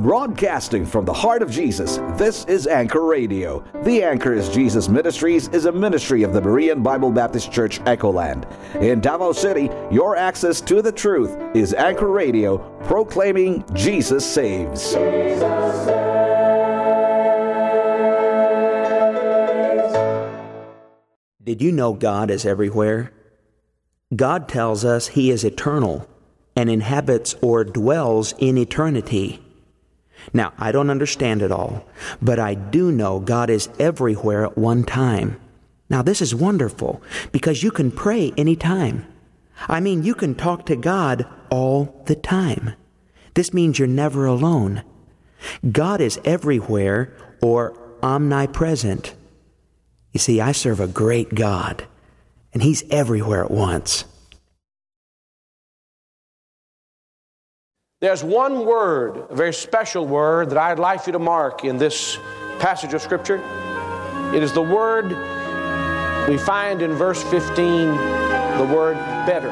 Broadcasting from the heart of Jesus, this is Anchor Radio. The Anchor is Jesus Ministries is a ministry of the Berean Bible Baptist Church, Echoland. In Davao City, your access to the truth is Anchor Radio, proclaiming Jesus saves. Jesus saves. Did you know God is everywhere? God tells us He is eternal and inhabits or dwells in eternity. Now, I don't understand it all, but I do know God is everywhere at one time. Now, this is wonderful because you can pray anytime. I mean, you can talk to God all the time. This means you're never alone. God is everywhere or omnipresent. You see, I serve a great God, and He's everywhere at once. There's one word, a very special word, that I'd like you to mark in this passage of Scripture. It is the word we find in verse 15, the word better.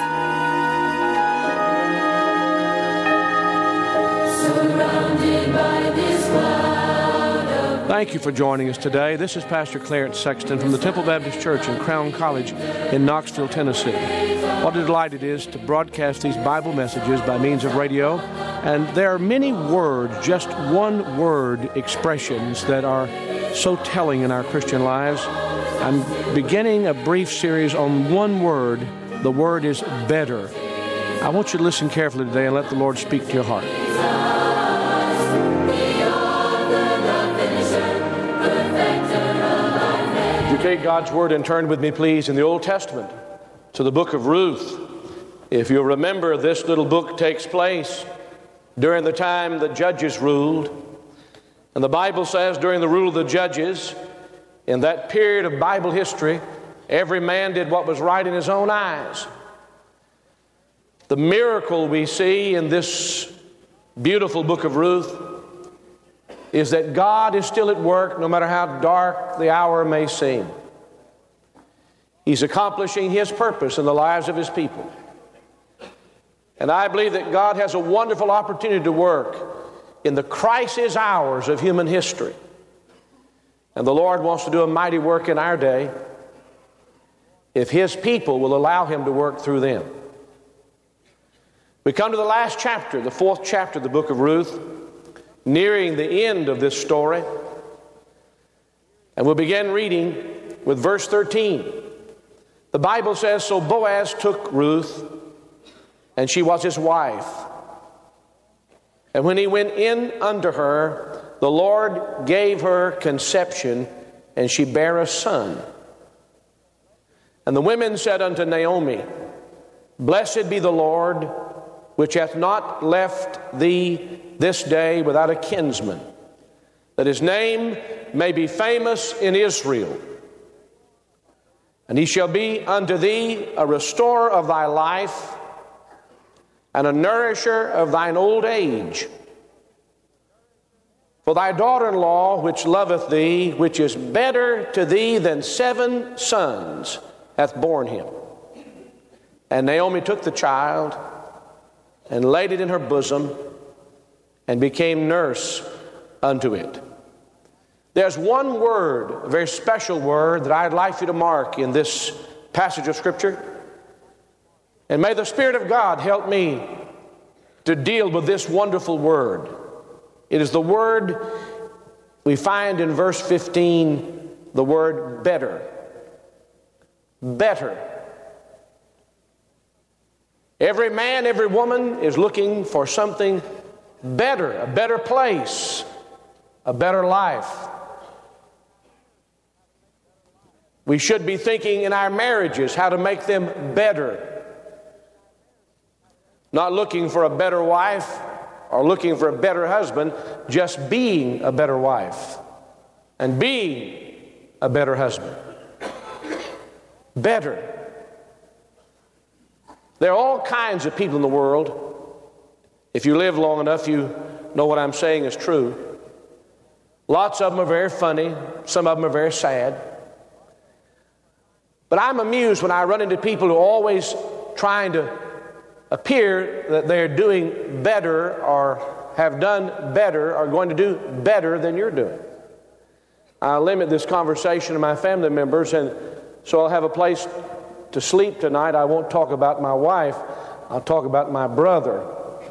Surrounded by this cloud of... Thank you for joining us today. This is Pastor Clarence Sexton from the Temple Baptist Church in Crown College in Knoxville, Tennessee. What a delight it is to broadcast these Bible messages by means of radio. And there are many words, just one word expressions that are so telling in our Christian lives. I'm beginning a brief series on one word. The word is better. I want you to listen carefully today and let the Lord speak to your heart. Would you take God's word and turn with me, please, in the Old Testament to the book of Ruth. If you'll remember, this little book takes place during the time the judges ruled. And the Bible says during the rule of the judges, in that period of Bible history, every man did what was right in his own eyes. The miracle we see in this beautiful book of Ruth is that God is still at work no matter how dark the hour may seem. He's accomplishing His purpose in the lives of His people. And I believe that God has a wonderful opportunity to work in the crisis hours of human history. And the Lord wants to do a mighty work in our day if His people will allow Him to work through them. We come to the last chapter, the 4th chapter of the book of Ruth, nearing the end of this story. And we'll begin reading with verse 13. The Bible says, "So Boaz took Ruth, and she was his wife. And when he went in unto her, the Lord gave her conception, and she bare a son. And the women said unto Naomi, Blessed be the Lord, which hath not left thee this day without a kinsman, that his name may be famous in Israel. And he shall be unto thee a restorer of thy life, and a nourisher of thine old age. For thy daughter-in-law, which loveth thee, which is better to thee than 7 sons, hath borne him. And Naomi took the child, and laid it in her bosom, and became nurse unto it." There's one word, a very special word, that I'd like you to mark in this passage of Scripture. And may the Spirit of God help me to deal with this wonderful word. It is the word we find in verse 15, the word better. Better. Every man, every woman is looking for something better, a better place, a better life. We should be thinking in our marriages how to make them better. Not looking for a better wife or looking for a better husband, just being a better wife and being a better husband. Better. There are all kinds of people in the world. If you live long enough, you know what I'm saying is true. Lots of them are very funny. Some of them are very sad. But I'm amused when I run into people who are always trying to appear that they're doing better or have done better, are going to do better than you're doing. I limit this conversation to my family members, and so I'll have a place to sleep tonight. I won't talk about my wife. I'll talk about my brother.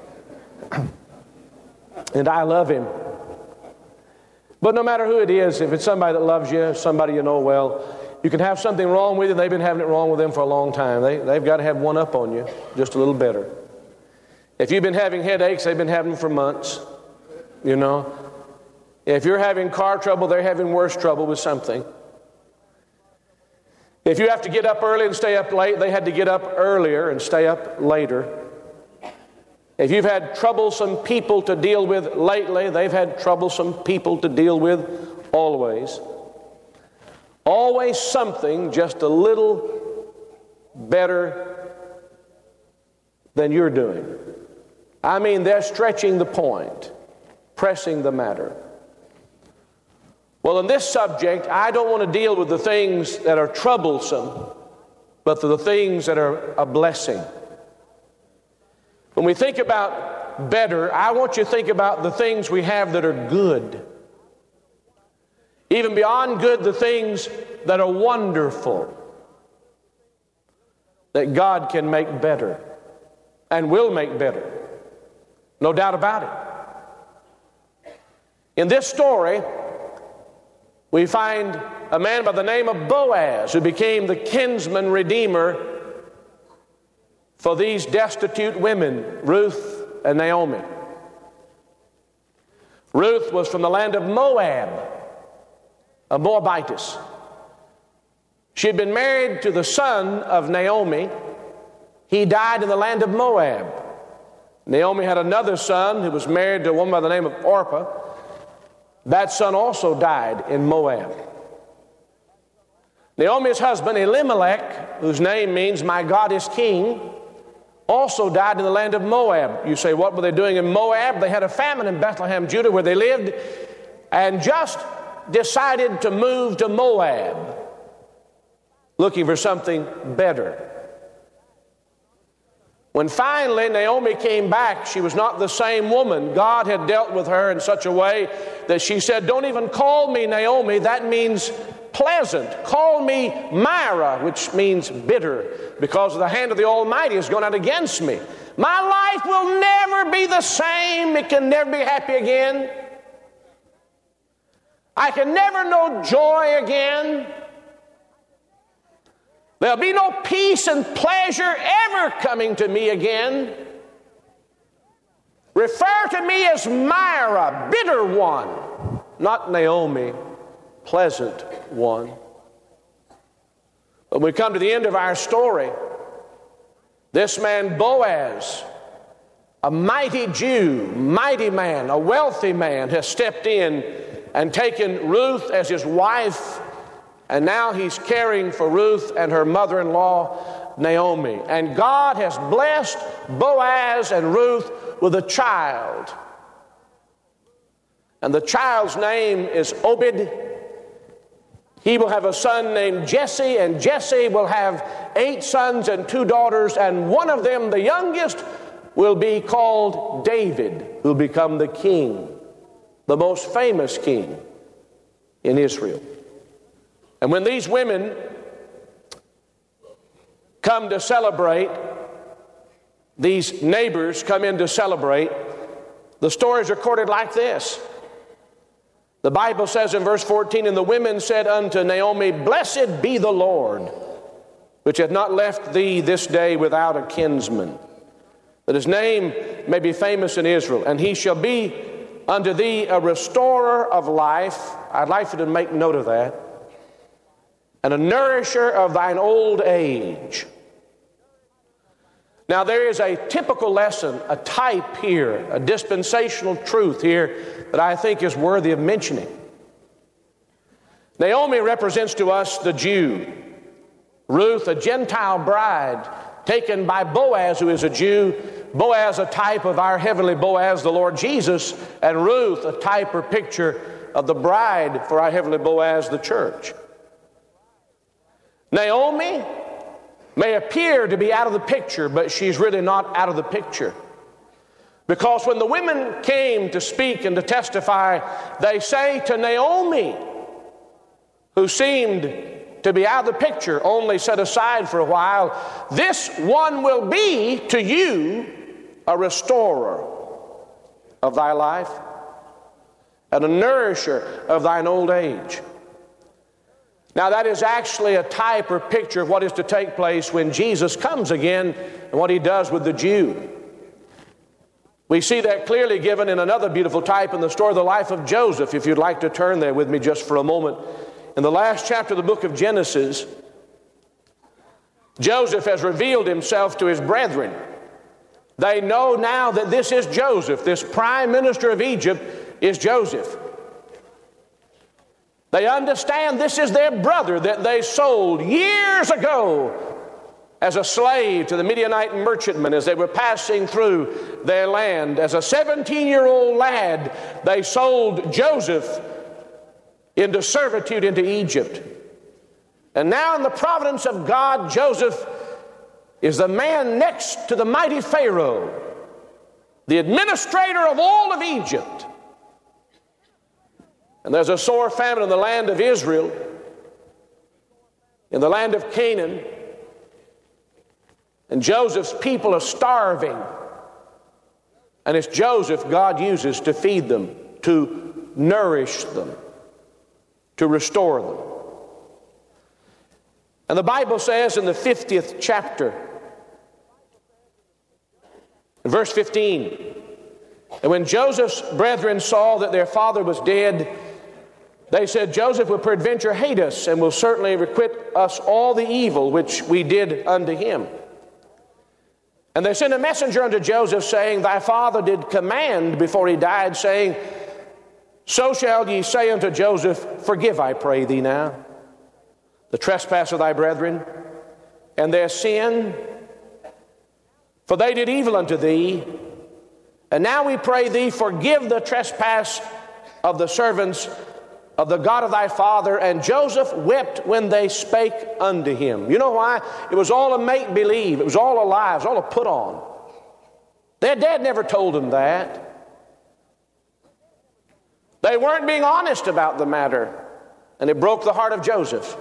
And I love him. But no matter who it is, if it's somebody that loves you, somebody you know well, you can have something wrong with you. They've been having it wrong with them for a long time. They've got to have one up on you, just a little better. If you've been having headaches, they've been having them for months, you know. If you're having car trouble, they're having worse trouble with something. If you have to get up early and stay up late, they had to get up earlier and stay up later. If you've had troublesome people to deal with lately, they've had troublesome people to deal with always. Always something just a little better than you're doing. I mean, they're stretching the point, pressing the matter. Well, in this subject, I don't want to deal with the things that are troublesome, but the things that are a blessing. When we think about better, I want you to think about the things we have that are good. Even beyond good, the things that are wonderful, that God can make better and will make better. No doubt about it. In this story, we find a man by the name of Boaz who became the kinsman redeemer for these destitute women, Ruth and Naomi. Ruth was from the land of Moab, a Moabitess. She had been married to the son of Naomi. He died in the land of Moab. Naomi had another son who was married to a woman by the name of Orpah. That son also died in Moab. Naomi's husband, Elimelech, whose name means "my God is king," also died in the land of Moab. You say, what were they doing in Moab? They had a famine in Bethlehem, Judah, where they lived, and just decided to move to Moab, looking for something better. When finally Naomi came back, she was not the same woman. God had dealt with her in such a way that she said, "Don't even call me Naomi, that means pleasant. Call me Mara," which means bitter, because the hand of the Almighty has gone out against me. My life will never be the same. It can never be happy again. I can never know joy again. There'll be no peace and pleasure ever coming to me again. Refer to me as Myra, bitter one, not Naomi, pleasant one. When we come to the end of our story, this man Boaz, a mighty Jew, mighty man, a wealthy man, has stepped in and taken Ruth as his wife. And now he's caring for Ruth and her mother-in-law, Naomi. And God has blessed Boaz and Ruth with a child. And the child's name is Obed. He will have a son named Jesse, and Jesse will have 8 sons and 2 daughters, and one of them, the youngest, will be called David, who will become the king, the most famous king in Israel. And when these women come to celebrate, these neighbors come in to celebrate, the story is recorded like this. The Bible says in verse 14, "And the women said unto Naomi, Blessed be the Lord, which hath not left thee this day without a kinsman, that his name may be famous in Israel, and he shall be unto thee a restorer of life." I'd like you to make note of that. "And a nourisher of thine old age." Now there is a typical lesson, a type here, a dispensational truth here that I think is worthy of mentioning. Naomi represents to us the Jew. Ruth, a Gentile bride, taken by Boaz, who is a Jew. Boaz, a type of our heavenly Boaz, the Lord Jesus. And Ruth, a type or picture of the bride for our heavenly Boaz, the church. Naomi may appear to be out of the picture, but she's really not out of the picture. Because when the women came to speak and to testify, they say to Naomi, who seemed to be out of the picture, only set aside for a while, this one will be to you a restorer of thy life and a nourisher of thine old age. Now that is actually a type or picture of what is to take place when Jesus comes again and what he does with the Jew. We see that clearly given in another beautiful type in the story of the life of Joseph. If you'd like to turn there with me just for a moment. In the last chapter of the book of Genesis, Joseph has revealed himself to his brethren. They know now that this is Joseph. This prime minister of Egypt is Joseph. They understand this is their brother that they sold years ago as a slave to the Midianite merchantmen as they were passing through their land. As a 17-year-old lad, they sold Joseph into servitude into Egypt. And now in the providence of God, Joseph is the man next to the mighty Pharaoh, the administrator of all of Egypt. And there's a sore famine in the land of Israel, in the land of Canaan. And Joseph's people are starving. And it's Joseph God uses to feed them, to nourish them, to restore them. And the Bible says in the 50th chapter, in verse 15, and when Joseph's brethren saw that their father was dead, they said, Joseph will peradventure hate us, and will certainly requite us all the evil which we did unto him. And they sent a messenger unto Joseph, saying, thy father did command before he died, saying, so shall ye say unto Joseph, forgive, I pray thee now, the trespass of thy brethren, and their sin, for they did evil unto thee. And now we pray thee, forgive the trespass of the servants of the God of thy father. And Joseph wept when they spake unto him. You know why? It was all a make-believe. It was all a lie. It was all a put-on. Their dad never told them that. They weren't being honest about the matter, and it broke the heart of Joseph.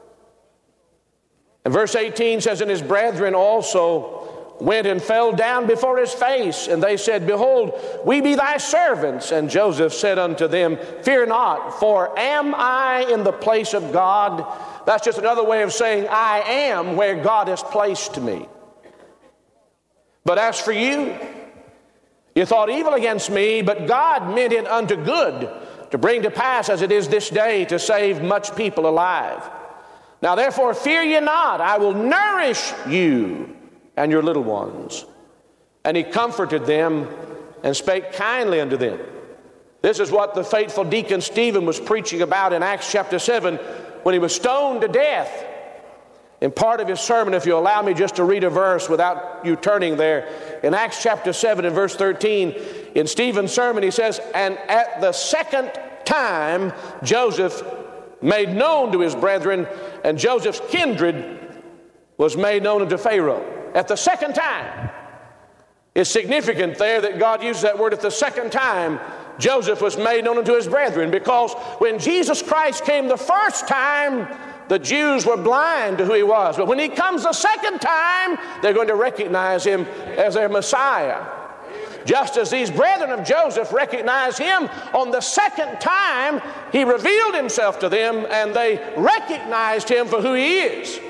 And verse 18 says, and his brethren also went and fell down before his face, and they said, behold, we be thy servants. And Joseph said unto them, fear not, for am I in the place of God? That's just another way of saying I am where God has placed me. But as for you, you thought evil against me, but God meant it unto good, to bring to pass as it is this day, to save much people alive. Now therefore fear ye not, I will nourish you and your little ones. And he comforted them and spake kindly unto them. This is what the faithful deacon Stephen was preaching about in Acts chapter 7 when he was stoned to death. In part of his sermon, if you allow me just to read a verse without you turning there, in Acts chapter 7 and verse 13, in Stephen's sermon he says, and at the second time Joseph made known to his brethren, and Joseph's kindred was made known unto Pharaoh. At the second time. It's significant there that God uses that word at the second time. Joseph was made known unto his brethren, because when Jesus Christ came the first time, the Jews were blind to who he was. But when he comes the second time, they're going to recognize him as their Messiah. Just as these brethren of Joseph recognized him on the second time, he revealed himself to them, and they recognized him for who he is.